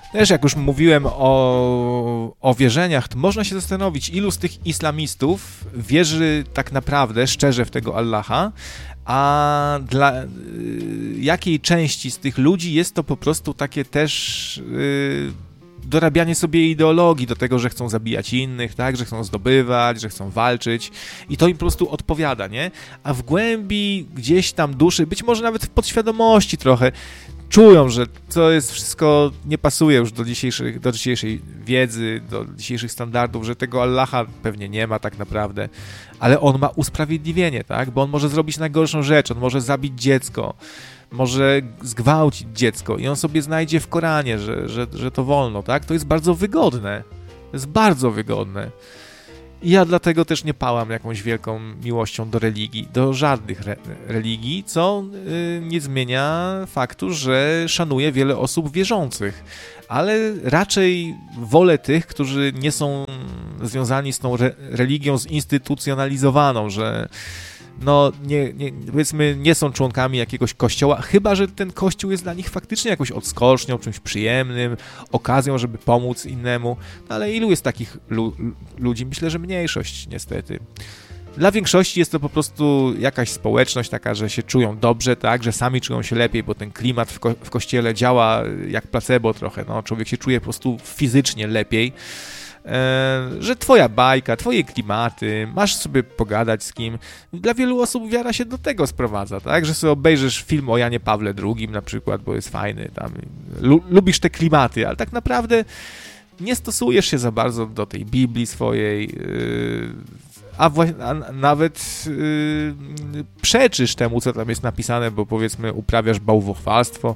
Też jak już mówiłem o wierzeniach, to można się zastanowić, ilu z tych islamistów wierzy tak naprawdę szczerze w tego Allaha, a dla jakiej części z tych ludzi jest to po prostu takie też dorabianie sobie ideologii do tego, że chcą zabijać innych, tak, że chcą zdobywać, że chcą walczyć i to im po prostu odpowiada, nie? A w głębi gdzieś tam duszy, być może nawet w podświadomości trochę, czują, że to jest wszystko, nie pasuje już do dzisiejszej wiedzy, do dzisiejszych standardów, że tego Allaha pewnie nie ma tak naprawdę, ale on ma usprawiedliwienie, tak? Bo on może zrobić najgorszą rzecz, on może zabić dziecko, może zgwałcić dziecko i on sobie znajdzie w Koranie, że to wolno, tak? To jest bardzo wygodne. To jest bardzo wygodne. I ja dlatego też nie pałam jakąś wielką miłością do religii, do żadnych religii, co nie zmienia faktu, że szanuję wiele osób wierzących, ale raczej wolę tych, którzy nie są związani z tą religią zinstytucjonalizowaną, że no, powiedzmy, nie są członkami jakiegoś kościoła, chyba że ten kościół jest dla nich faktycznie jakąś odskocznią, czymś przyjemnym, okazją, żeby pomóc innemu. No, ale ilu jest takich ludzi? Myślę, że mniejszość, niestety. Dla większości jest to po prostu jakaś społeczność taka, że się czują dobrze, tak, że sami czują się lepiej, bo ten klimat w kościele działa jak placebo trochę. No, człowiek się czuje po prostu fizycznie lepiej. Że twoja bajka, twoje klimaty, masz sobie pogadać z kim. Dla wielu osób wiara się do tego sprowadza, tak? Że sobie obejrzysz film o Janie Pawle II na przykład, bo jest fajny, tam lubisz te klimaty, ale tak naprawdę nie stosujesz się za bardzo do tej Biblii swojej, a nawet przeczysz temu, co tam jest napisane, bo powiedzmy uprawiasz bałwochwalstwo.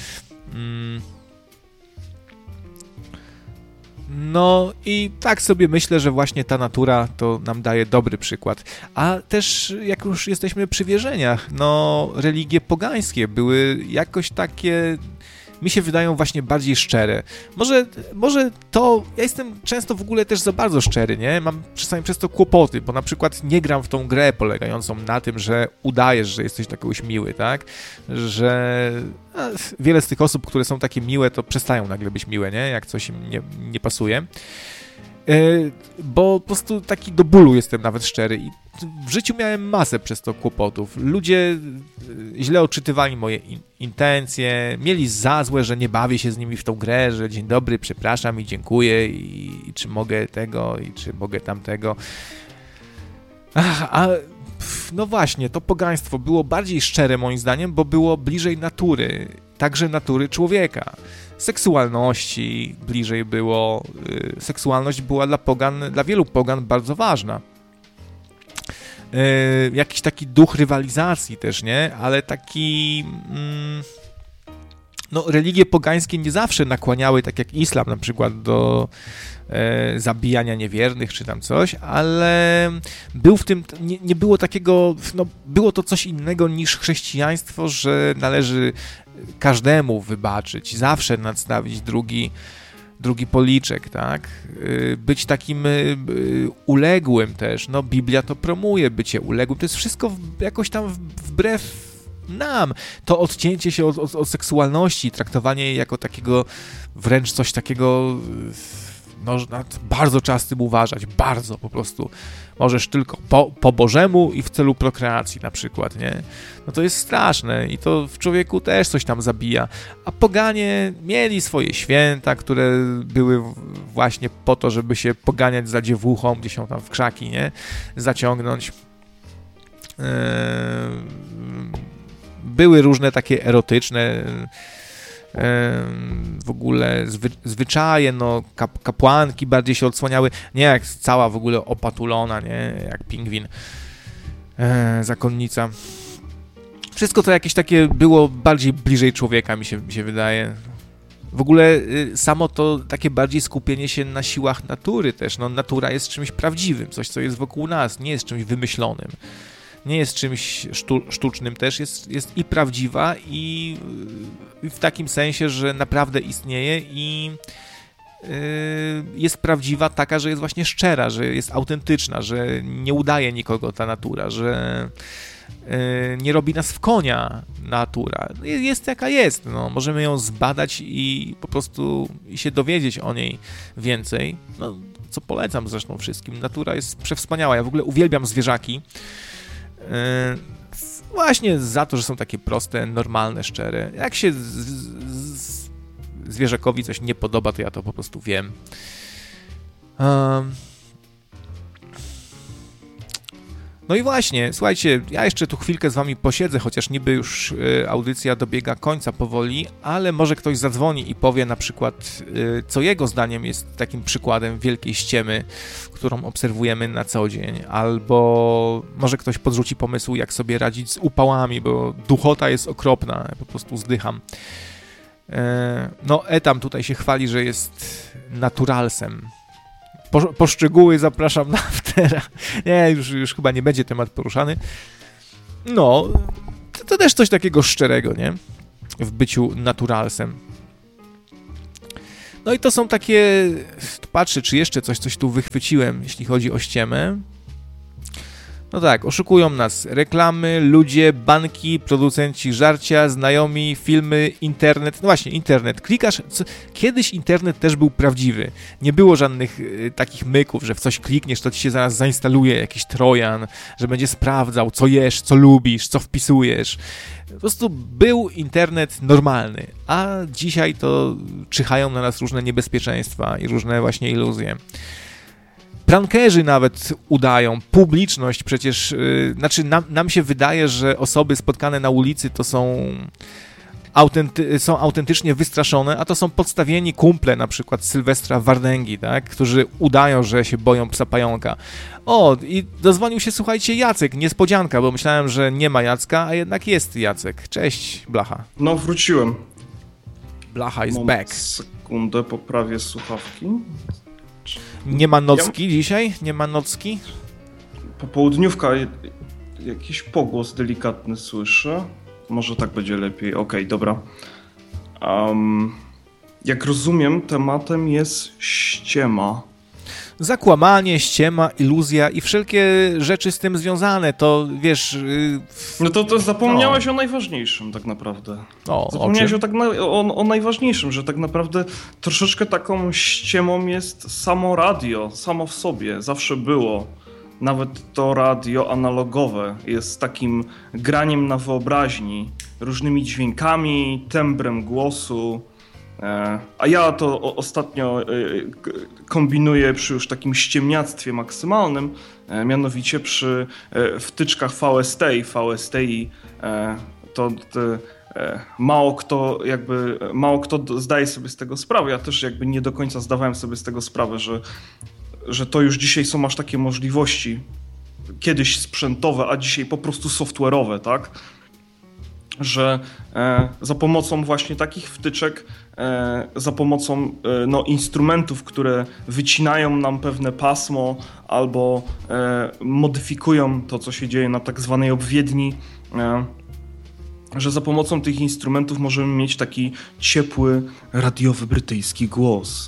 No i tak sobie myślę, że właśnie ta natura to nam daje dobry przykład. A też jak już jesteśmy przy wierzeniach, no religie pogańskie były jakoś takie, mi się wydają właśnie bardziej szczere. Może to, ja jestem często w ogóle też za bardzo szczery, nie? Mam czasami przez to kłopoty, bo na przykład nie gram w tą grę polegającą na tym, że udajesz, że jesteś do kogoś miły, tak? Że wiele z tych osób, które są takie miłe, to przestają nagle być miłe, nie? Jak coś im nie pasuje. Bo po prostu taki do bólu jestem nawet szczery i w życiu miałem masę przez to kłopotów. Ludzie źle odczytywali moje intencje, mieli za złe, że nie bawię się z nimi w tą grę, że dzień dobry, przepraszam i dziękuję i czy mogę tego i czy mogę tamtego. No właśnie, to pogaństwo było bardziej szczere moim zdaniem, bo było bliżej natury, także natury człowieka. Seksualności bliżej było, seksualność była dla wielu pogan bardzo ważna. Jakiś taki duch rywalizacji też, nie? Ale taki... no, religie pogańskie nie zawsze nakłaniały, tak jak islam na przykład, do zabijania niewiernych czy tam coś, ale był w tym, nie było takiego, no, było to coś innego niż chrześcijaństwo, że należy każdemu wybaczyć, zawsze nadstawić drugi policzek, tak? Być takim uległym też. No, Biblia to promuje bycie uległym. To jest wszystko jakoś tam wbrew nam. To odcięcie się od seksualności, traktowanie jej jako takiego, wręcz coś takiego, no, bardzo trzeba z tym uważać, bardzo po prostu. Możesz tylko po Bożemu i w celu prokreacji na przykład, nie? No to jest straszne i to w człowieku też coś tam zabija. A poganie mieli swoje święta, które były właśnie po to, żeby się poganiać za dziewuchą, gdzieś ją tam w krzaki, nie? Zaciągnąć. Były różne takie erotyczne w ogóle zwyczaje, no kapłanki bardziej się odsłaniały, nie jak cała w ogóle opatulona, nie, jak pingwin, zakonnica. Wszystko to jakieś takie było bardziej bliżej człowieka, mi się wydaje. W ogóle samo to takie bardziej skupienie się na siłach natury też, no natura jest czymś prawdziwym, coś co jest wokół nas, nie jest czymś wymyślonym. Nie jest czymś sztucznym też, jest i prawdziwa i w takim sensie, że naprawdę istnieje i jest prawdziwa taka, że jest właśnie szczera, że jest autentyczna, że nie udaje nikogo ta natura, że nie robi nas w konia natura. Jest jaka jest, no. Możemy ją zbadać i po prostu się dowiedzieć o niej więcej, no, co polecam zresztą wszystkim. Natura jest przewspaniała, ja w ogóle uwielbiam zwierzaki, właśnie za to, że są takie proste, normalne, szczere. Jak się zwierzakowi coś nie podoba, to ja to po prostu wiem. No i właśnie, słuchajcie, ja jeszcze tu chwilkę z wami posiedzę, chociaż niby już audycja dobiega końca powoli, ale może ktoś zadzwoni i powie na przykład, co jego zdaniem jest takim przykładem wielkiej ściemy, którą obserwujemy na co dzień, albo może ktoś podrzuci pomysł, jak sobie radzić z upałami, bo duchota jest okropna, ja po prostu zdycham. No, Etam tutaj się chwali, że jest naturalsem. Po szczegóły zapraszam na aftera. Nie, już chyba nie będzie temat poruszany. No, to też coś takiego szczerego, nie? W byciu naturalsem. No i to są takie... Patrzę, czy jeszcze coś tu wychwyciłem, jeśli chodzi o ściemę. No tak, oszukują nas reklamy, ludzie, banki, producenci żarcia, znajomi, filmy, internet. No właśnie, internet. Klikasz... Kiedyś internet też był prawdziwy. Nie było żadnych takich myków, że w coś klikniesz, to ci się zaraz zainstaluje jakiś trojan, że będzie sprawdzał, co jesz, co lubisz, co wpisujesz. Po prostu był internet normalny, a dzisiaj to czyhają na nas różne niebezpieczeństwa i różne właśnie iluzje. Prankerzy nawet udają, publiczność przecież, znaczy nam się wydaje, że osoby spotkane na ulicy to są autentycznie wystraszone, a to są podstawieni kumple, na przykład Sylwestra Wardęgi, tak, którzy udają, że się boją psa pająka. O, i dozwonił się, słuchajcie, Jacek, niespodzianka, bo myślałem, że nie ma Jacka, a jednak jest Jacek. Cześć, Blacha. No, wróciłem. Blacha is back. Sekundę, poprawię słuchawki. Nie ma nocki dzisiaj? Nie ma nocki? Popołudniówka, jakiś pogłos delikatny słyszę. Może tak będzie lepiej. Okej, dobra. Jak rozumiem, tematem jest ściema. Zakłamanie, ściema, iluzja i wszelkie rzeczy z tym związane, to wiesz... No to zapomniałeś o najważniejszym tak naprawdę. Zapomniałeś o najważniejszym, że tak naprawdę troszeczkę taką ściemą jest samo radio, samo w sobie, zawsze było. Nawet to radio analogowe jest takim graniem na wyobraźni, różnymi dźwiękami, tembrem głosu. A ja to ostatnio kombinuję przy już takim ściemniactwie maksymalnym, mianowicie przy wtyczkach VSTi. To mało kto zdaje sobie z tego sprawę. Ja też jakby nie do końca zdawałem sobie z tego sprawę, że to już dzisiaj są aż takie możliwości, kiedyś sprzętowe, a dzisiaj po prostu software'owe, tak? Że za pomocą właśnie takich wtyczek, za pomocą instrumentów, które wycinają nam pewne pasmo albo modyfikują to, co się dzieje na tak zwanej obwiedni, że za pomocą tych instrumentów możemy mieć taki ciepły, radiowy brytyjski głos.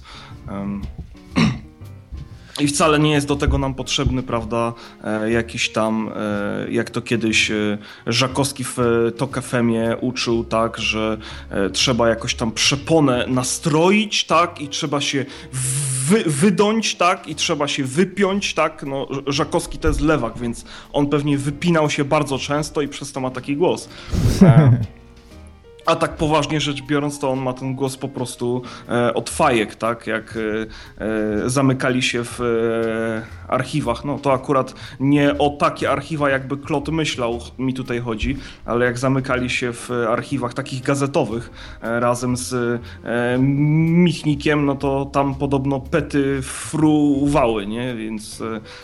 I wcale nie jest do tego nam potrzebny, prawda, jakiś tam, jak to kiedyś Żakowski w Tok FM-ie uczył, tak, że trzeba jakoś tam przeponę nastroić, tak, i trzeba się wydąć, tak, i trzeba się wypiąć, tak, no Żakowski to jest lewak, więc on pewnie wypinał się bardzo często i przez to ma taki głos. A tak poważnie rzecz biorąc, to on ma ten głos po prostu od fajek, tak? Jak zamykali się w archiwach. No to akurat nie o takie archiwa, jakby Klot myślał, mi tutaj chodzi, ale jak zamykali się w archiwach takich gazetowych razem z Michnikiem, no to tam podobno pety fruwały, nie? Więc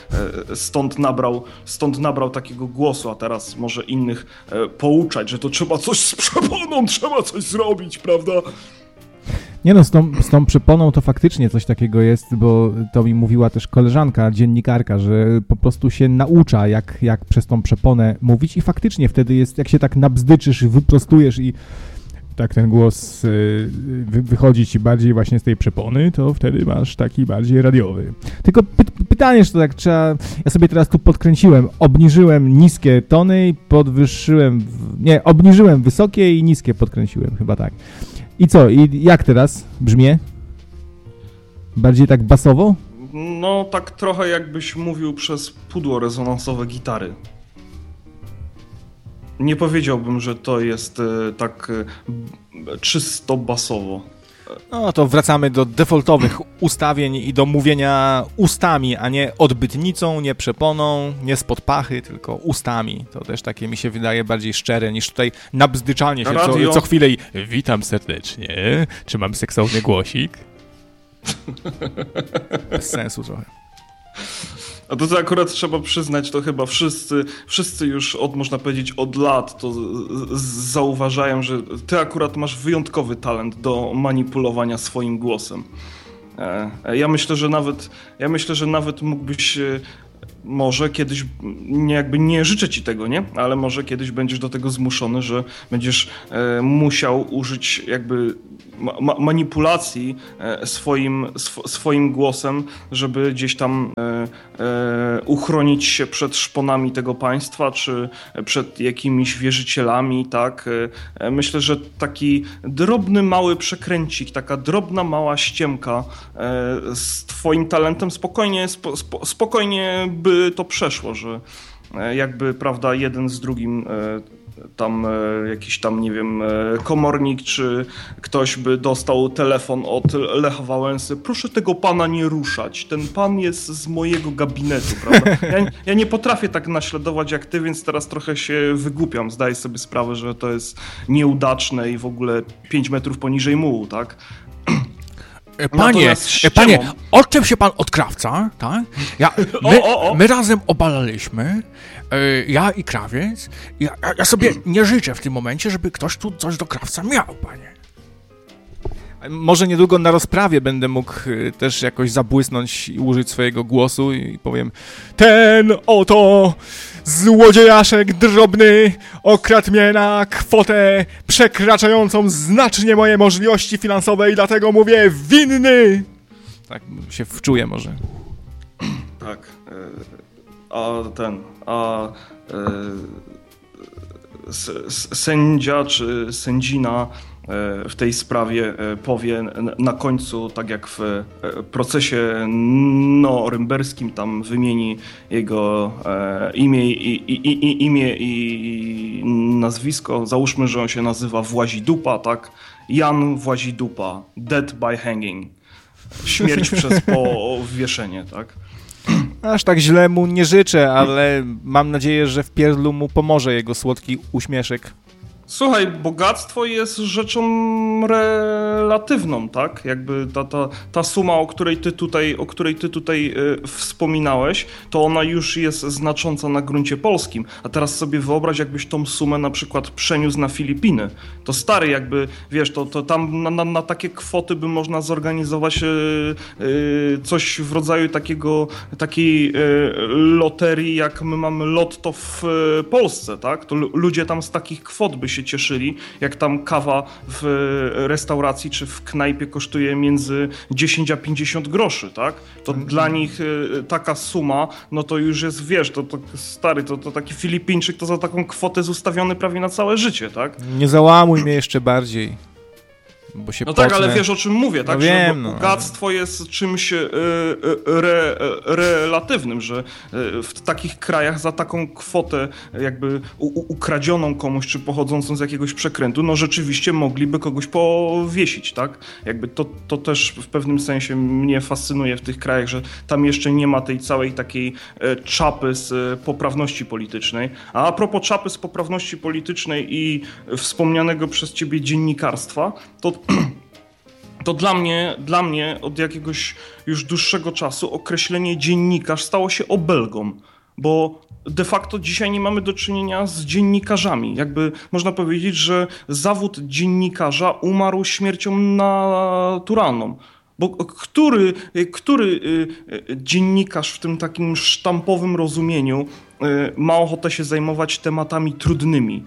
stąd nabrał takiego głosu, a teraz może innych pouczać, że to trzeba coś z przeponą, trzeba coś zrobić, prawda? Nie no, z tą przeponą to faktycznie coś takiego jest, bo to mi mówiła też koleżanka, dziennikarka, że po prostu się naucza, jak przez tą przeponę mówić i faktycznie wtedy jest, jak się tak nabzdyczysz, wyprostujesz i tak ten głos wychodzi ci bardziej właśnie z tej przepony, to wtedy masz taki bardziej radiowy. Tylko pytanie, że to tak trzeba... Ja sobie teraz tu podkręciłem, obniżyłem niskie tony i podwyższyłem... Nie, obniżyłem wysokie i niskie podkręciłem, chyba tak. I co? I jak teraz brzmię? Bardziej tak basowo? No, tak trochę jakbyś mówił przez pudło rezonansowe gitary. Nie powiedziałbym, że to jest tak czysto basowo. No to wracamy do defaultowych ustawień i do mówienia ustami, a nie odbytnicą, nie przeponą, nie spod pachy, tylko ustami. To też takie mi się wydaje bardziej szczere niż tutaj nabzdyczanie się co chwilę i witam serdecznie, czy mam seksowny głosik? Bez sensu trochę. A to akurat trzeba przyznać, to chyba wszyscy już można powiedzieć od lat to zauważają, że ty akurat masz wyjątkowy talent do manipulowania swoim głosem. Ja myślę, że nawet mógłbyś może kiedyś, nie życzę ci tego, nie? Ale może kiedyś będziesz do tego zmuszony, że będziesz musiał użyć jakby manipulacji swoim głosem, żeby gdzieś tam uchronić się przed szponami tego państwa, czy przed jakimiś wierzycielami, tak? Myślę, że taki drobny, mały przekręcik, taka drobna, mała ściemka z twoim talentem spokojnie by to przeszło, że jakby, prawda, jeden z drugim tam jakiś tam, nie wiem, komornik, czy ktoś by dostał telefon od Lecha Wałęsy. Proszę tego pana nie ruszać, ten pan jest z mojego gabinetu, prawda? Ja nie potrafię tak naśladować jak ty, więc teraz trochę się wygłupiam. Zdaję sobie sprawę, że to jest nieudaczne i w ogóle 5 metrów poniżej mułu, tak? Panie, odczep się pan od krawca, tak? My razem obalaliśmy, ja i krawiec. Ja sobie nie życzę w tym momencie, żeby ktoś tu coś do krawca miał, panie. Może niedługo na rozprawie będę mógł też jakoś zabłysnąć i użyć swojego głosu i powiem: ten oto złodziejaszek drobny okradł mnie na kwotę przekraczającą znacznie moje możliwości finansowe i dlatego mówię winny! Tak się wczuję może. Tak. Sędzia czy sędzina w tej sprawie powie na końcu, tak jak w procesie norymberskim, tam wymieni jego imię i nazwisko. Załóżmy, że on się nazywa Włazidupa, tak? Jan Włazidupa, dead by hanging. Śmierć przez powieszenie, tak? Aż tak źle mu nie życzę, ale mam nadzieję, że w pierdlu mu pomoże jego słodki uśmieszek. Słuchaj, bogactwo jest rzeczą relatywną, tak? Jakby ta suma, o której ty tutaj wspominałeś, to ona już jest znacząca na gruncie polskim. A teraz sobie wyobraź, jakbyś tą sumę na przykład przeniósł na Filipiny. To stary, jakby, wiesz, to tam na takie kwoty by można zorganizować coś w rodzaju takiej loterii, jak my mamy lotto w Polsce, tak? To ludzie tam z takich kwot by się cieszyli, jak tam kawa w restauracji czy w knajpie kosztuje między 10 a 50 groszy, tak? To dla nich taka suma, no to już jest, wiesz, to stary, to taki Filipińczyk to za taką kwotę jest ustawiony prawie na całe życie, tak? Nie załamuj mnie jeszcze bardziej. Bo się tak, ale wiesz, o czym mówię, tak? No wiem, że bogactwo jest czymś relatywnym, że w takich krajach za taką kwotę jakby ukradzioną komuś, czy pochodzącą z jakiegoś przekrętu, no rzeczywiście mogliby kogoś powiesić, tak? Jakby to też w pewnym sensie mnie fascynuje w tych krajach, że tam jeszcze nie ma tej całej takiej czapy z poprawności politycznej. A propos czapy z poprawności politycznej i wspomnianego przez ciebie dziennikarstwa, to dla mnie od jakiegoś już dłuższego czasu określenie dziennikarz stało się obelgą, bo de facto dzisiaj nie mamy do czynienia z dziennikarzami. Jakby można powiedzieć, że zawód dziennikarza umarł śmiercią naturalną. Bo który dziennikarz w tym takim sztampowym rozumieniu ma ochotę się zajmować tematami trudnymi?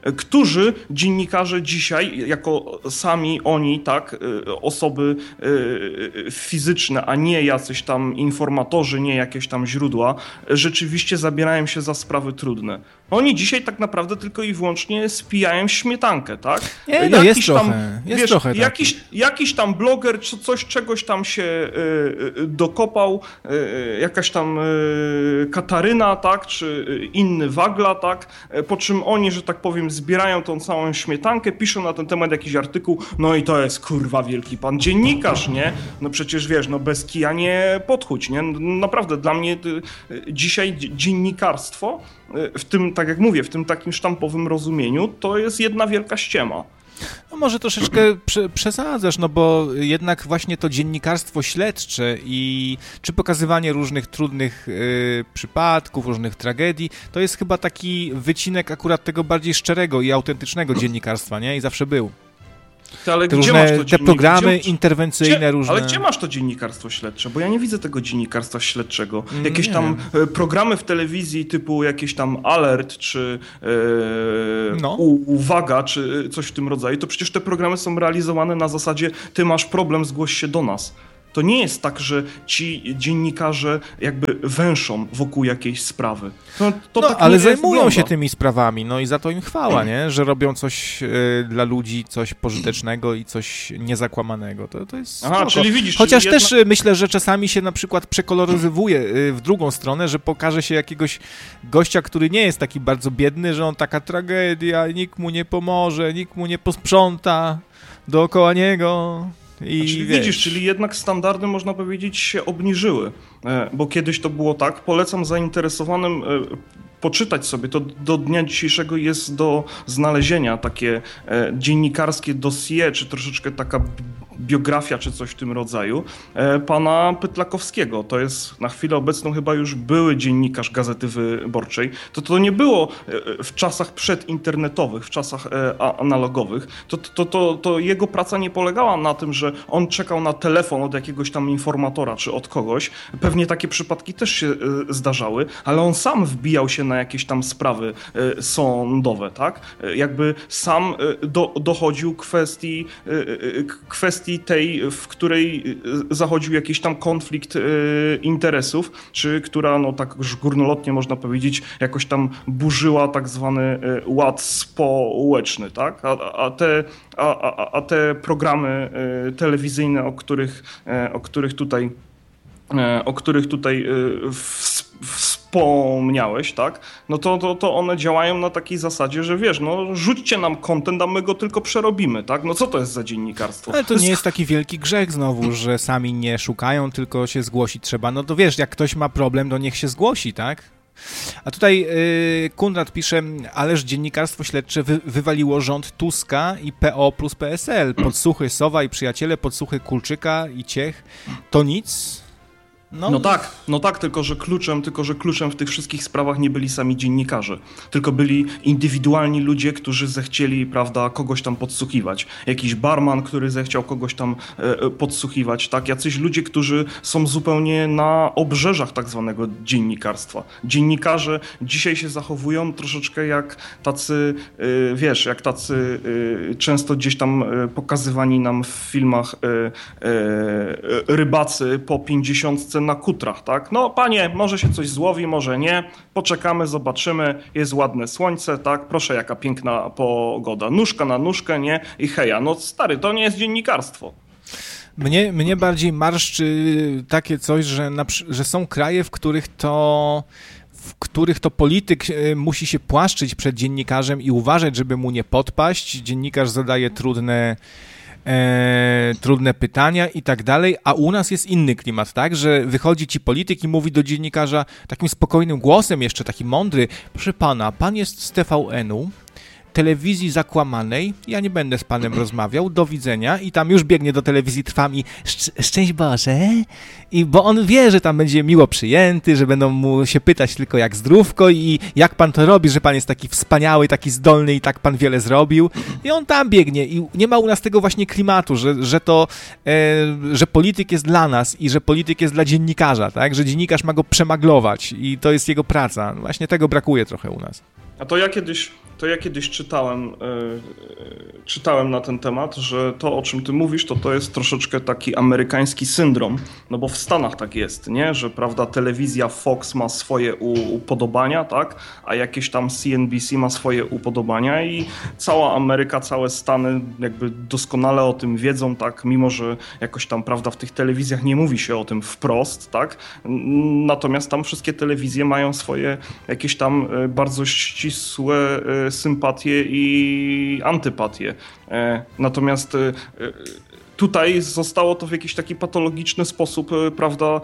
którzy dziennikarze dzisiaj, jako sami oni, tak, osoby fizyczne, a nie jacyś tam informatorzy, nie jakieś tam źródła, rzeczywiście zabierają się za sprawy trudne. Oni dzisiaj tak naprawdę tylko i wyłącznie spijają śmietankę, tak? Nie, no jest trochę. Jakiś tam bloger czegoś tam się dokopał, jakaś tam Kataryna, tak? Czy inny Wagla, tak? Po czym oni, że tak powiem, zbierają tą całą śmietankę, piszą na ten temat jakiś artykuł, no i to jest kurwa wielki pan dziennikarz, nie? No przecież wiesz, no bez kija nie podchódź, nie? Naprawdę dla mnie dzisiaj dziennikarstwo w tym, tak jak mówię, w tym takim sztampowym rozumieniu, to jest jedna wielka ściema. No może troszeczkę przesadzasz, no bo jednak właśnie to dziennikarstwo śledcze i czy pokazywanie różnych trudnych przypadków, różnych tragedii, to jest chyba taki wycinek akurat tego bardziej szczerego i autentycznego dziennikarstwa, nie? I zawsze był. Ale te gdzie masz to te programy interwencyjne różne. Ale gdzie masz to dziennikarstwo śledcze? Bo ja nie widzę tego dziennikarstwa śledczego. Jakieś tam programy w telewizji typu jakieś tam Alert, czy Uwaga, czy coś w tym rodzaju, to przecież te programy są realizowane na zasadzie ty masz problem, zgłoś się do nas. To nie jest tak, że ci dziennikarze jakby węszą wokół jakiejś sprawy. Ale zajmują się tymi sprawami, no i za to im chwała, nie? Że robią coś dla ludzi, coś pożytecznego i coś niezakłamanego. To jest czyli widzisz... Chociaż też myślę, że czasami się na przykład przekoloryzuje w drugą stronę, że pokaże się jakiegoś gościa, który nie jest taki bardzo biedny, że on taka tragedia, nikt mu nie pomoże, nikt mu nie posprząta dookoła niego... Czyli widzisz, czyli jednak standardy, można powiedzieć, się obniżyły, bo kiedyś to było tak. Polecam zainteresowanym poczytać sobie, to do dnia dzisiejszego jest do znalezienia takie dziennikarskie dossier, czy troszeczkę taka biografia, czy coś w tym rodzaju, pana Pytlakowskiego. To jest na chwilę obecną chyba już były dziennikarz Gazety Wyborczej. To nie było w czasach przedinternetowych, w czasach analogowych. To jego praca nie polegała na tym, że on czekał na telefon od jakiegoś tam informatora, czy od kogoś. Pewnie takie przypadki też się zdarzały, ale on sam wbijał się na jakieś tam sprawy sądowe, tak? Jakby sam dochodził kwestii tej, w której zachodził jakiś tam konflikt interesów, czy która, no tak już górnolotnie można powiedzieć, jakoś tam burzyła tak zwany ład społeczny, tak? A te programy telewizyjne, o których tutaj wspomniałeś, tak? No to one działają na takiej zasadzie, że wiesz, no rzućcie nam content, a my go tylko przerobimy, tak? No co to jest za dziennikarstwo? Ale to nie jest taki wielki grzech znowu, że sami nie szukają, tylko się zgłosić trzeba. No to wiesz, jak ktoś ma problem, to niech się zgłosi, tak? A tutaj Kunrad pisze, ależ dziennikarstwo śledcze wywaliło rząd Tuska i PO plus PSL. Podsłuchy Sowa i przyjaciele, podsłuchy Kulczyka i Ciech. To nic? No tak, tylko że kluczem w tych wszystkich sprawach nie byli sami dziennikarze, tylko byli indywidualni ludzie, którzy zechcieli, prawda, kogoś tam podsłuchiwać. Jakiś barman, który zechciał kogoś tam podsłuchiwać, tak? Jacyś ludzie, którzy są zupełnie na obrzeżach tak zwanego dziennikarstwa. Dziennikarze dzisiaj się zachowują troszeczkę jak tacy, często gdzieś tam pokazywani nam w filmach rybacy po 50 na kutrach, tak? No panie, może się coś złowi, może nie, poczekamy, zobaczymy, jest ładne słońce, tak? Proszę, jaka piękna pogoda. Nóżka na nóżkę, nie? I heja, no stary, to nie jest dziennikarstwo. Mnie bardziej marszczy takie coś, że są kraje, w których to polityk musi się płaszczyć przed dziennikarzem i uważać, żeby mu nie podpaść. Dziennikarz zadaje trudne pytania i tak dalej, a u nas jest inny klimat, tak, że wychodzi ci polityk i mówi do dziennikarza takim spokojnym głosem, jeszcze taki mądry: proszę pana, pan jest z TVN-u, telewizji zakłamanej, ja nie będę z panem rozmawiał, do widzenia, i tam już biegnie do telewizji Trwam i szczęść Boże, i bo on wie, że tam będzie miło przyjęty, że będą mu się pytać tylko jak zdrówko i jak pan to robi, że pan jest taki wspaniały, taki zdolny i tak pan wiele zrobił, i on tam biegnie i nie ma u nas tego właśnie klimatu, że polityk jest dla nas i że polityk jest dla dziennikarza, tak, że dziennikarz ma go przemaglować i to jest jego praca. Właśnie tego brakuje trochę u nas. A to ja kiedyś to ja kiedyś czytałem na ten temat, że to, o czym ty mówisz, to jest troszeczkę taki amerykański syndrom, no bo w Stanach tak jest, nie? Że prawda, telewizja Fox ma swoje upodobania, tak? A jakieś tam CNBC ma swoje upodobania i cała Ameryka, całe Stany jakby doskonale o tym wiedzą, tak? Mimo że jakoś tam, prawda, w tych telewizjach nie mówi się o tym wprost, tak? Natomiast tam wszystkie telewizje mają swoje jakieś tam bardzo ścisłe sympatie i antypatie. Natomiast tutaj zostało to w jakiś taki patologiczny sposób, prawda,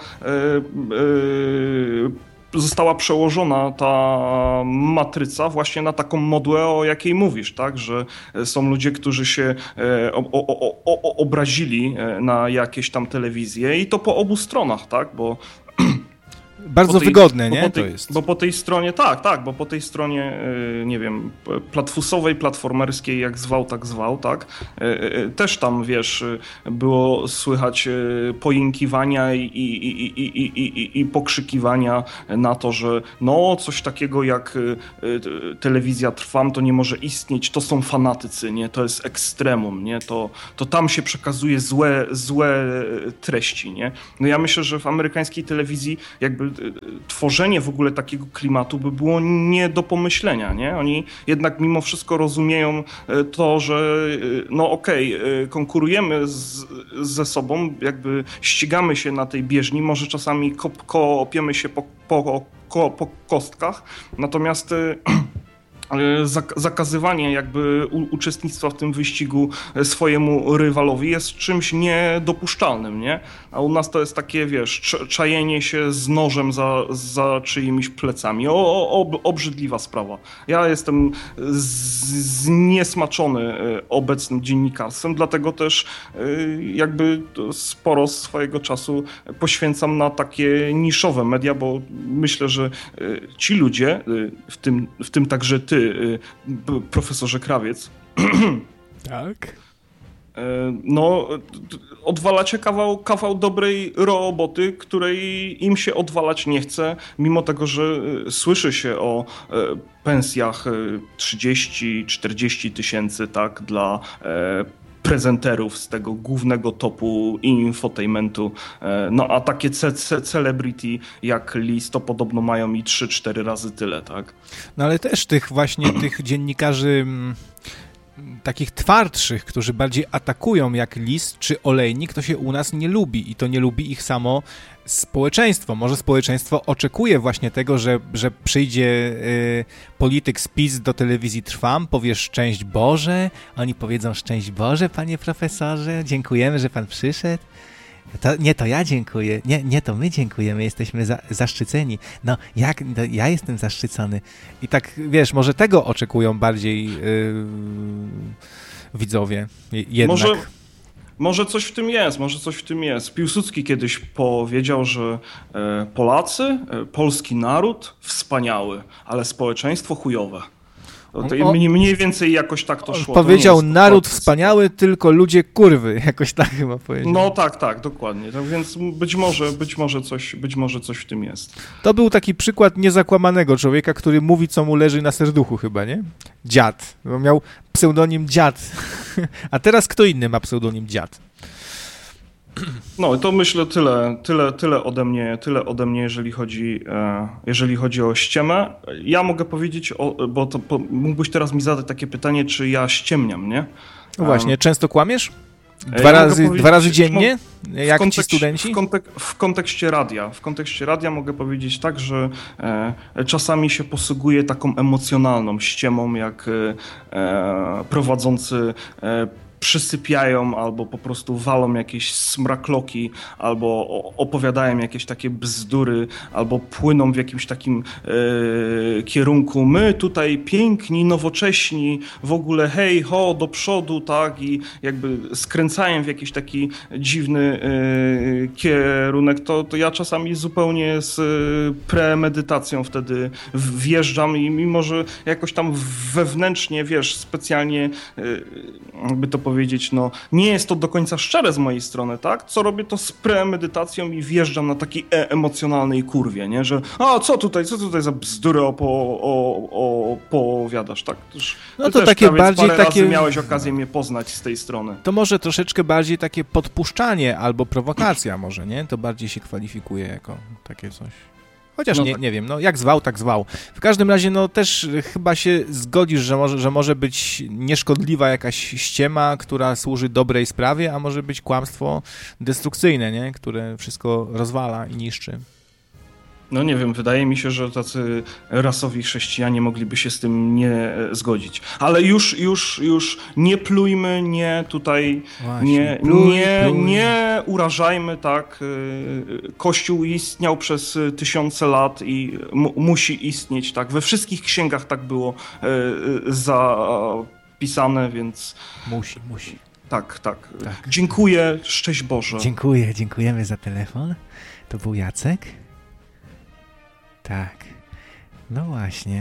została przełożona ta matryca właśnie na taką modłę, o jakiej mówisz, tak? Że są ludzie, którzy się obrazili na jakieś tam telewizje i to po obu stronach, tak? Bo bardzo wygodne, nie? To jest. Bo po tej stronie, bo po tej stronie, nie wiem, platfusowej, platformerskiej, jak zwał, tak? Też tam, wiesz, było słychać pojękiwania i pokrzykiwania na to, że no, coś takiego jak telewizja Trwam to nie może istnieć, to są fanatycy, nie? To jest ekstremum, nie? To tam się przekazuje złe treści, nie? No ja myślę, że w amerykańskiej telewizji jakby tworzenie w ogóle takiego klimatu by było nie do pomyślenia, nie? Oni jednak mimo wszystko rozumieją to, że no okej, konkurujemy ze sobą, jakby ścigamy się na tej bieżni, może czasami kopiemy się po kostkach, natomiast zakazywanie jakby uczestnictwa w tym wyścigu swojemu rywalowi jest czymś niedopuszczalnym, nie? A u nas to jest takie, wiesz, czajenie się z nożem za czyimiś plecami. Obrzydliwa sprawa. Ja jestem zniesmaczony obecnym dziennikarstwem, dlatego też jakby sporo swojego czasu poświęcam na takie niszowe media, bo myślę, że ci ludzie, w tym także ty, profesorze Krawiec. Tak. No, odwalacie kawał dobrej roboty, której im się odwalać nie chce, mimo tego, że słyszy się o pensjach 30-40 tysięcy, tak, dla prezenterów z tego głównego topu infotainmentu. No a takie celebrity jak Liz to podobno mają i 3-4 razy tyle, tak? No ale też tych dziennikarzy takich twardszych, którzy bardziej atakują jak Lis czy Olejnik, to się u nas nie lubi i to nie lubi ich samo społeczeństwo. Może społeczeństwo oczekuje właśnie tego, że przyjdzie polityk z PiS do telewizji Trwam, powie szczęść Boże, oni powiedzą szczęść Boże, panie profesorze, dziękujemy, że pan przyszedł. To ja dziękuję. Nie, to my dziękujemy, jesteśmy zaszczyceni. No, ja jestem zaszczycony. I tak, wiesz, może tego oczekują bardziej widzowie jednak. Może coś w tym jest. Piłsudski kiedyś powiedział, że Polacy, polski naród wspaniały, ale społeczeństwo chujowe. To mniej więcej jakoś tak to szło. Powiedział naród wspaniały, tylko ludzie kurwy, jakoś tak chyba powiedział. No tak, dokładnie. Tak więc być może coś w tym jest. To był taki przykład niezakłamanego człowieka, który mówi, co mu leży na serduchu chyba, nie? Dziad. Bo miał pseudonim Dziad. A teraz kto inny ma pseudonim Dziad? No to myślę tyle ode mnie, jeżeli chodzi o ściemę. Ja mogę powiedzieć, bo mógłbyś teraz mi zadać takie pytanie, czy ja ściemniam, nie? No właśnie, często kłamiesz? Dwa razy dziennie? Jak ci studenci? W kontekście radia mogę powiedzieć tak, że czasami się posługuję taką emocjonalną ściemą, jak prowadzący przysypiają albo po prostu walą jakieś smrakloki, albo opowiadają jakieś takie bzdury, albo płyną w jakimś takim kierunku. My tutaj piękni, nowocześni, w ogóle hej, ho, do przodu, tak, i jakby skręcają w jakiś taki dziwny kierunek, to ja czasami zupełnie z premedytacją wtedy wjeżdżam i mimo, że jakoś tam wewnętrznie, wiesz, specjalnie jakby to powiedzieć, no nie jest to do końca szczere z mojej strony, tak? Co robię to z premedytacją i wjeżdżam na takiej emocjonalnej kurwie, nie? Że co tutaj za bzdury opowiadasz, tak? No to takie bardziej parę razy miałeś okazję mnie poznać z tej strony. To może troszeczkę bardziej takie podpuszczanie albo prowokacja może, nie? To bardziej się kwalifikuje jako takie coś. Chociaż nie wiem, no jak zwał, tak zwał. W każdym razie, no też chyba się zgodzisz, że może być nieszkodliwa jakaś ściema, która służy dobrej sprawie, a może być kłamstwo destrukcyjne, nie? Które wszystko rozwala i niszczy. No nie wiem, wydaje mi się, że tacy rasowi chrześcijanie mogliby się z tym nie zgodzić. Ale już nie plujmy, nie urażajmy, tak. Kościół istniał przez tysiące lat i musi istnieć, tak. We wszystkich księgach tak było zapisane, więc... Musi. Tak. Dziękuję, szczęść Boże. Dziękujemy za telefon. To był Jacek. Tak, no właśnie.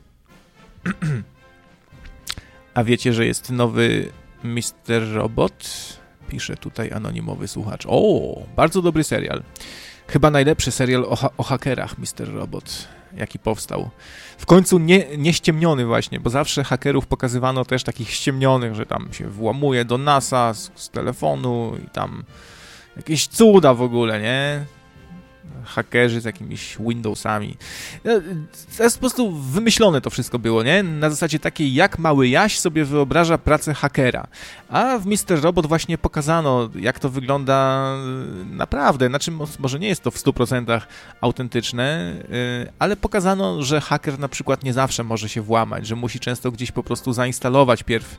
A wiecie, że jest nowy Mr. Robot? Pisze tutaj anonimowy słuchacz. O, bardzo dobry serial. Chyba najlepszy serial o hakerach Mr. Robot, jaki powstał. W końcu nie ściemniony właśnie, bo zawsze hakerów pokazywano też takich ściemnionych, że tam się włamuje do NASA z telefonu i tam jakieś cuda w ogóle, nie? Hakerzy z jakimiś Windowsami. To jest po prostu wymyślone to wszystko było, nie? Na zasadzie takiej, jak mały Jaś sobie wyobraża pracę hakera. A w Mr. Robot właśnie pokazano, jak to wygląda naprawdę. Znaczy, może nie jest to w 100% autentyczne, ale pokazano, że haker na przykład nie zawsze może się włamać, że musi często gdzieś po prostu zainstalować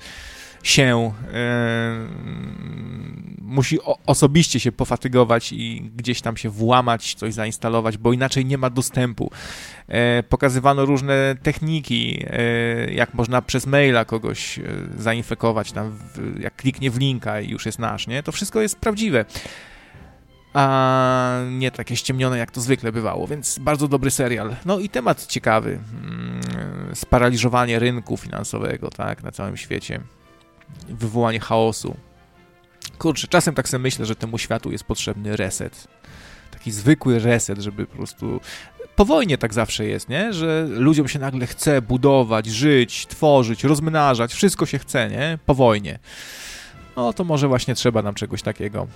musi osobiście się pofatygować i gdzieś tam się włamać, coś zainstalować, bo inaczej nie ma dostępu. Pokazywano różne techniki, jak można przez maila kogoś zainfekować, tam jak kliknie w linka i już jest nasz, nie? To wszystko jest prawdziwe, a nie takie ściemnione, jak to zwykle bywało, więc bardzo dobry serial. No i temat ciekawy. Sparaliżowanie rynku finansowego, tak, na całym świecie. Wywołanie chaosu. Kurczę, czasem tak sobie myślę, że temu światu jest potrzebny reset. Taki zwykły reset, żeby po prostu... Po wojnie tak zawsze jest, nie? Że ludziom się nagle chce budować, żyć, tworzyć, rozmnażać. Wszystko się chce, nie? Po wojnie. No to może właśnie trzeba nam czegoś takiego.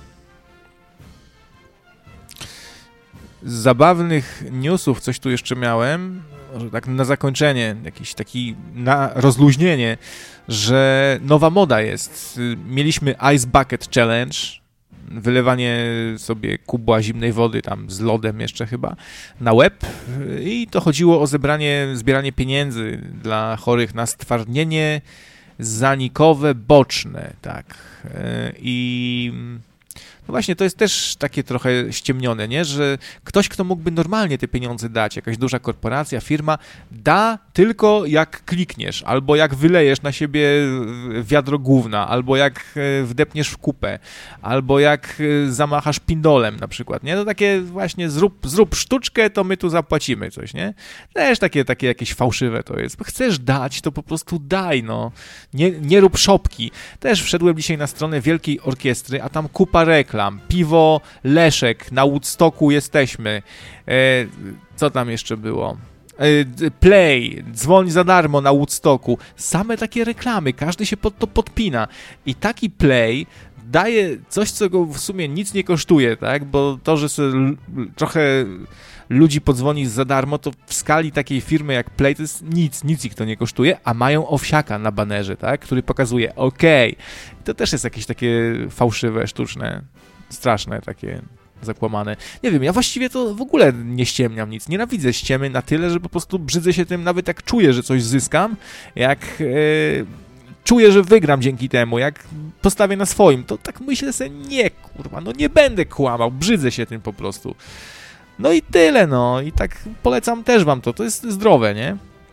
Z zabawnych newsów coś tu jeszcze miałem, że tak na zakończenie, jakiś taki na rozluźnienie, że nowa moda jest. Mieliśmy Ice Bucket Challenge, wylewanie sobie kubła zimnej wody tam z lodem jeszcze chyba na łeb i to chodziło o zbieranie pieniędzy dla chorych na stwardnienie zanikowe boczne, tak. I no właśnie, to jest też takie trochę ściemnione, nie? Że ktoś, kto mógłby normalnie te pieniądze dać, jakaś duża korporacja, firma, da tylko jak klikniesz, albo jak wylejesz na siebie wiadro gówna, albo jak wdepniesz w kupę, albo jak zamachasz pindolem na przykład, nie? To takie właśnie zrób sztuczkę, to my tu zapłacimy coś, nie? Też takie jakieś fałszywe to jest. Bo chcesz dać, to po prostu daj, no. Nie rób szopki. Też wszedłem dzisiaj na stronę Wielkiej Orkiestry, a tam kupa reklam. Piwo Leszek, na Woodstocku jesteśmy. Co tam jeszcze było? Play, dzwoń za darmo na Woodstocku. Same takie reklamy, każdy się pod to podpina. I taki Play daje coś, co go w sumie nic nie kosztuje, tak? Bo to, że sobie trochę ludzi podzwoni za darmo, to w skali takiej firmy jak Play to jest nic ich to nie kosztuje, a mają owsiaka na banerze, tak? Który pokazuje, okej. To też jest jakieś takie fałszywe, sztuczne, straszne, takie zakłamane. Nie wiem, ja właściwie to w ogóle nie ściemniam nic. Nienawidzę ściemy na tyle, że po prostu brzydzę się tym, nawet jak czuję, że coś zyskam, jak czuję, że wygram dzięki temu, jak postawię na swoim, to tak myślę sobie, nie, kurwa, no nie będę kłamał, brzydzę się tym po prostu. No i tyle, no. I tak polecam też wam to jest zdrowe, nie?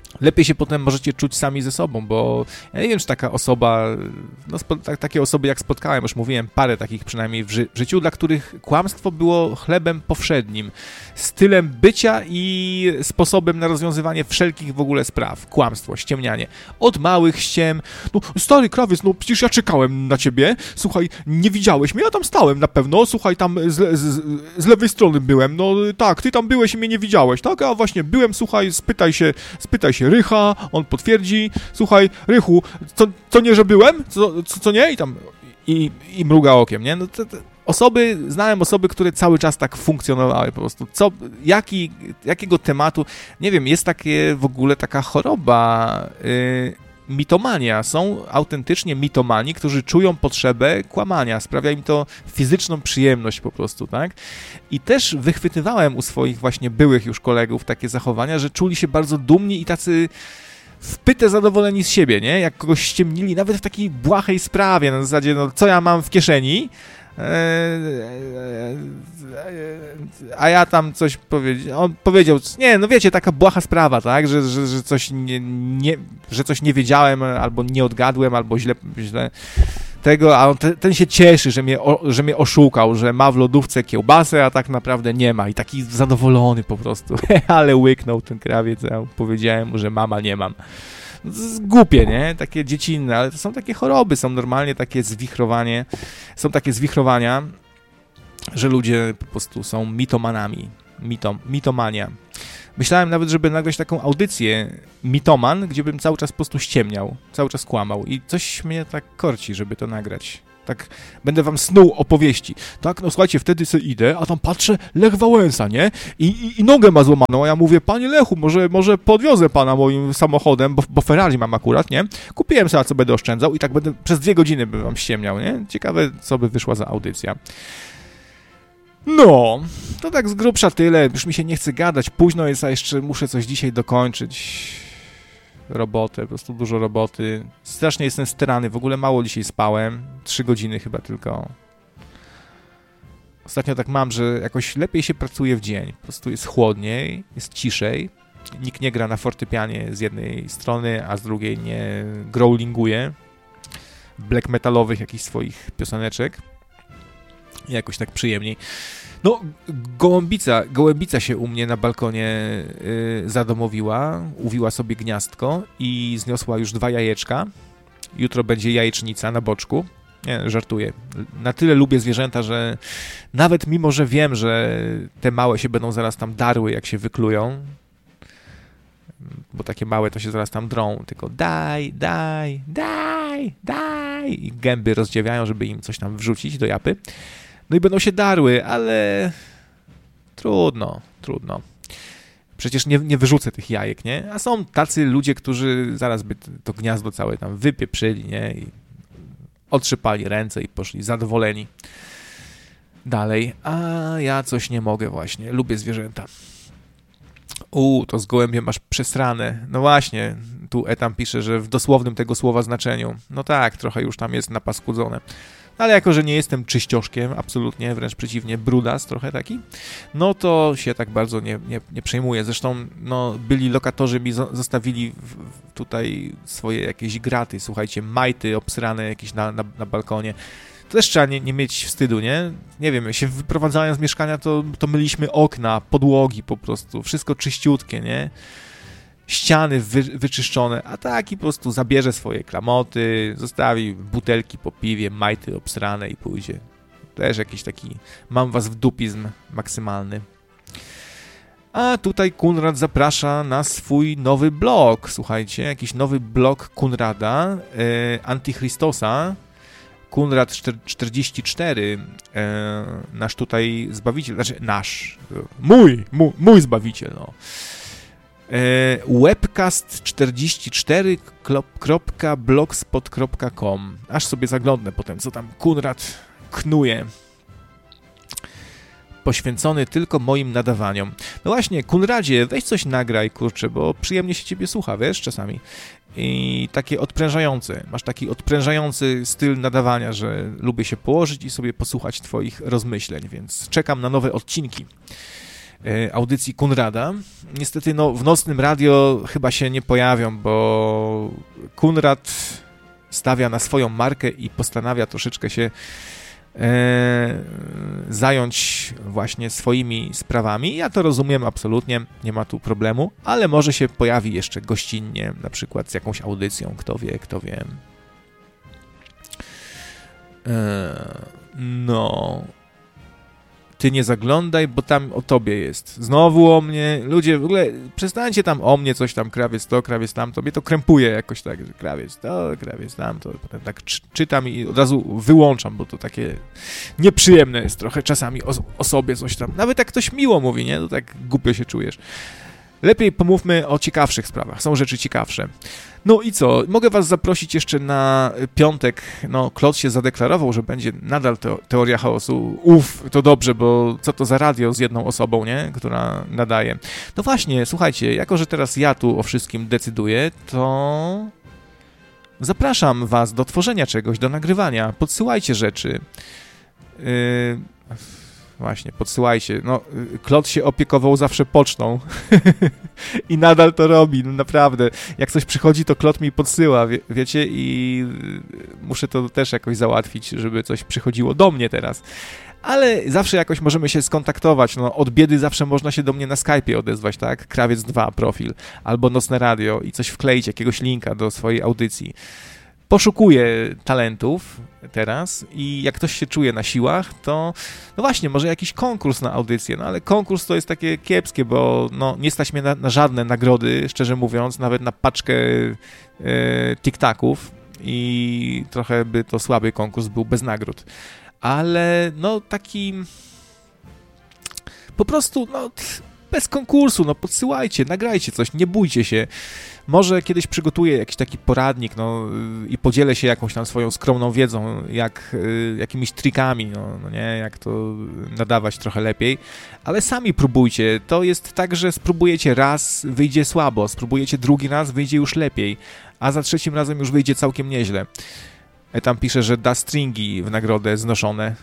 lepiej się potem możecie czuć sami ze sobą, bo ja nie wiem, czy taka osoba, takie osoby jak spotkałem, już mówiłem, parę takich przynajmniej w życiu, dla których kłamstwo było chlebem powszednim, stylem bycia i sposobem na rozwiązywanie wszelkich w ogóle spraw. Kłamstwo, ściemnianie. Od małych ściem, no stary krawiec, no przecież ja czekałem na ciebie, słuchaj, nie widziałeś mnie, ja tam stałem na pewno, słuchaj, tam z lewej strony byłem, no tak, ty tam byłeś i mnie nie widziałeś, tak, a właśnie byłem, słuchaj, spytaj się Rycha, on potwierdzi, słuchaj, Rychu, co nie, że byłem? Co nie? I tam, i mruga okiem, nie? No znałem osoby, które cały czas tak funkcjonowały po prostu. Jakiego tematu, nie wiem, jest w ogóle taka choroba, mitomania. Są autentycznie mitomani, którzy czują potrzebę kłamania. Sprawia im to fizyczną przyjemność po prostu, tak? I też wychwytywałem u swoich właśnie byłych już kolegów takie zachowania, że czuli się bardzo dumni i tacy wpyte zadowoleni z siebie, nie? Jak kogoś ściemnili, nawet w takiej błahej sprawie, na zasadzie, no co ja mam w kieszeni, a ja tam coś powiedział, on powiedział, nie, no wiecie, taka błaha sprawa, tak, że coś nie wiedziałem, albo nie odgadłem, albo źle tego, a ten się cieszy, że mnie oszukał, że ma w lodówce kiełbasę, a tak naprawdę nie ma i taki zadowolony po prostu, ale łyknął ten krawiec, ja powiedziałem mu, że mama nie mam. Głupie, nie? Takie dziecinne, ale to są takie choroby, są normalnie takie zwichrowania, że ludzie po prostu są mitomanami. Mitomania. Myślałem nawet, żeby nagrać taką audycję mitoman, gdzie bym cały czas po prostu ściemniał, cały czas kłamał i coś mnie tak korci, żeby to nagrać. Tak, będę wam snuł opowieści. Tak, no słuchajcie, wtedy sobie idę, a tam patrzę, Lech Wałęsa, nie? I nogę ma złamaną, a ja mówię, panie Lechu, może podwiozę pana moim samochodem, bo Ferrari mam akurat, nie? Kupiłem sobie, co będę oszczędzał i tak będę przez 2 godziny bym wam ściemniał, nie? Ciekawe, co by wyszła za audycja. No, to tak z grubsza tyle, już mi się nie chce gadać, późno jest, a jeszcze muszę coś dzisiaj dokończyć. Robotę, po prostu dużo roboty. Strasznie jestem styrany, w ogóle mało dzisiaj spałem. 3 godziny chyba tylko. Ostatnio tak mam, że jakoś lepiej się pracuje w dzień. Po prostu jest chłodniej, jest ciszej. Nikt nie gra na fortepianie z jednej strony, a z drugiej nie growlinguje black metalowych jakichś swoich pioseneczek. Jakoś tak przyjemniej. No, gołębica się u mnie na balkonie zadomowiła, uwiła sobie gniazdko i zniosła już 2 jajeczka. Jutro będzie jajecznica na boczku. Nie, żartuję. Na tyle lubię zwierzęta, że nawet mimo, że wiem, że te małe się będą zaraz tam darły, jak się wyklują, bo takie małe to się zaraz tam drą, tylko daj i gęby rozdziawiają, żeby im coś tam wrzucić do japy. No i będą się darły, ale trudno. Przecież nie wyrzucę tych jajek, nie? A są tacy ludzie, którzy zaraz by to gniazdo całe tam wypieprzyli, nie? I otrzypali ręce i poszli zadowoleni dalej. A ja coś nie mogę właśnie. Lubię zwierzęta. To z gołębiem masz przesrane. No właśnie, tu Etam pisze, że w dosłownym tego słowa znaczeniu. No tak, trochę już tam jest napaskudzone. Ale jako, że nie jestem czyścioszkiem, absolutnie, wręcz przeciwnie, brudas trochę taki, no to się tak bardzo nie przejmuję. Zresztą no, byli lokatorzy mi zostawili tutaj swoje jakieś graty, słuchajcie, majty obsrane jakieś na balkonie. To też trzeba nie mieć wstydu, nie? Nie wiem, się wyprowadzając z mieszkania, to myliśmy okna, podłogi po prostu, wszystko czyściutkie, nie? Ściany wyczyszczone, a taki po prostu zabierze swoje klamoty, zostawi butelki po piwie, majty obsrane i pójdzie. Też jakiś taki, mam was w dupizm maksymalny. A tutaj Kunrad zaprasza na swój nowy blog, słuchajcie, jakiś nowy blog Kunrada, Antichristosa, Kunrad 44, nasz tutaj zbawiciel, znaczy nasz, mój zbawiciel, no. webcast44.blogspot.com. Aż sobie zaglądnę potem, co tam Kunrad knuje. Poświęcony tylko moim nadawaniom. No właśnie, Kunradzie, weź coś nagraj, kurczę, bo przyjemnie się ciebie słucha, wiesz, czasami. I takie odprężające. Masz taki odprężający styl nadawania, że lubię się położyć i sobie posłuchać twoich rozmyśleń, więc czekam na nowe odcinki. audycji Kunrada. Niestety w nocnym radio chyba się nie pojawią, bo Kunrad stawia na swoją markę i postanawia troszeczkę się zająć właśnie swoimi sprawami. Ja to rozumiem absolutnie, nie ma tu problemu, ale może się pojawi jeszcze gościnnie, na przykład z jakąś audycją, kto wie. Ty nie zaglądaj, bo tam o tobie jest. Znowu o mnie. Ludzie, w ogóle przestańcie tam o mnie coś tam, krawiec to, krawiec tamto. Mnie to krępuje jakoś tak, że krawiec to, krawiec tamto. Potem tak czytam i od razu wyłączam, bo to takie nieprzyjemne jest trochę czasami o sobie coś tam. Nawet jak ktoś miło mówi, nie? To tak głupio się czujesz. Lepiej pomówmy o ciekawszych sprawach. Są rzeczy ciekawsze. No i co? Mogę was zaprosić jeszcze na piątek. Klot się zadeklarował, że będzie nadal teoria chaosu. To dobrze, bo co to za radio z jedną osobą, nie? Która nadaje. No właśnie, słuchajcie, jako że teraz ja tu o wszystkim decyduję, to zapraszam was do tworzenia czegoś, do nagrywania. Podsyłajcie rzeczy. Właśnie, podsyłajcie. Klot się opiekował zawsze pocztą i nadal to robi, naprawdę. Jak coś przychodzi, to Klot mi podsyła, wiecie, i muszę to też jakoś załatwić, żeby coś przychodziło do mnie teraz. Ale zawsze jakoś możemy się skontaktować, od biedy zawsze można się do mnie na Skype'ie odezwać, tak? Krawiec 2 profil, albo Nocne Radio i coś wkleić, jakiegoś linka do swojej audycji. Poszukuję talentów teraz i jak ktoś się czuje na siłach, to właśnie, może jakiś konkurs na audycję, ale konkurs to jest takie kiepskie, bo nie stać mnie na żadne nagrody, szczerze mówiąc, nawet na paczkę tic-taków i trochę by to słaby konkurs był bez nagród. Ale taki po prostu bez konkursu, podsyłajcie, nagrajcie coś, nie bójcie się. Może kiedyś przygotuję jakiś taki poradnik, i podzielę się jakąś tam swoją skromną wiedzą, jakimiś trikami, nie, jak to nadawać trochę lepiej, ale sami próbujcie. To jest tak, że spróbujecie raz, wyjdzie słabo, spróbujecie drugi raz, wyjdzie już lepiej, a za trzecim razem już wyjdzie całkiem nieźle. Tam pisze, że da stringi w nagrodę znoszone.